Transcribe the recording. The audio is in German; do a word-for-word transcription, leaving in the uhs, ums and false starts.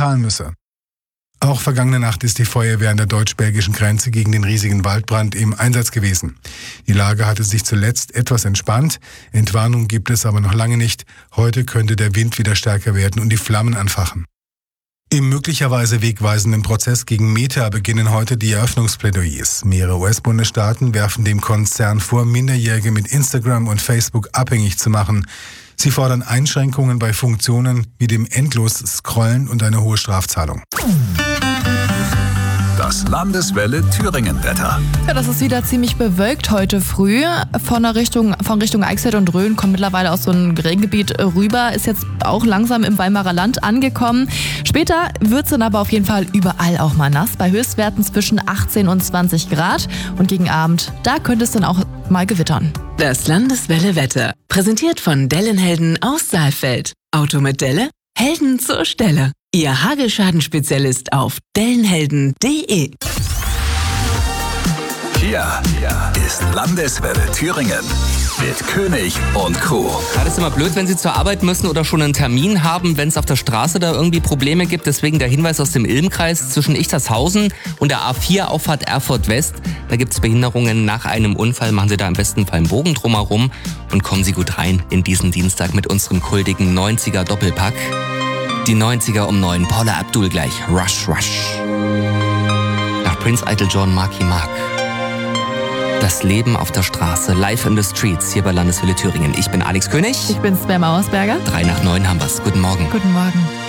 zahlen müsse. Auch vergangene Nacht ist die Feuerwehr an der deutsch-belgischen Grenze gegen den riesigen Waldbrand im Einsatz gewesen. Die Lage hatte sich zuletzt etwas entspannt. Entwarnung gibt es aber noch lange nicht. Heute könnte der Wind wieder stärker werden und die Flammen anfachen. Im möglicherweise wegweisenden Prozess gegen Meta beginnen heute die Eröffnungsplädoyers. Mehrere U S-Bundesstaaten werfen dem Konzern vor, Minderjährige mit Instagram und Facebook abhängig zu machen. Sie fordern Einschränkungen bei Funktionen wie dem Endlos-Scrollen und eine hohe Strafzahlung. Das Landeswelle Thüringen-Wetter. Ja, das ist wieder ziemlich bewölkt heute früh. Von der Richtung, von Richtung Eichstätt und Rhön kommt mittlerweile aus so einem Regengebiet rüber. Ist jetzt auch langsam im Weimarer Land angekommen. Später wird es dann aber auf jeden Fall überall auch mal nass. Bei Höchstwerten zwischen achtzehn und zwanzig Grad. Und gegen Abend, da könnte es dann auch mal gewittern. Das Landeswelle Wetter. Präsentiert von Dellenhelden aus Saalfeld. Auto mit Delle? Helden zur Stelle. Ihr Hagelschaden-Spezialist auf dellenhelden punkt de. Hier ist Landeswelle Thüringen mit König und Crew. Ja, das ist immer blöd, wenn Sie zur Arbeit müssen oder schon einen Termin haben, wenn es auf der Straße da irgendwie Probleme gibt. Deswegen der Hinweis aus dem Ilmkreis zwischen Ichtershausen und der A vier Auffahrt Erfurt West. Da gibt es Behinderungen nach einem Unfall. Machen Sie da im besten Fall einen Bogen drumherum und kommen Sie gut rein in diesen Dienstag mit unserem kultigen neunziger Doppelpack. Die neunziger um neun. Paula Abdul gleich. Rush, Rush. Nach Prince Idol John Marky Mark. Das Leben auf der Straße. Live in the Streets hier bei Landeswelle Thüringen. Ich bin Alex König. Ich bin Sven Mauersberger. Drei nach neun haben wir's. Guten Morgen. Guten Morgen.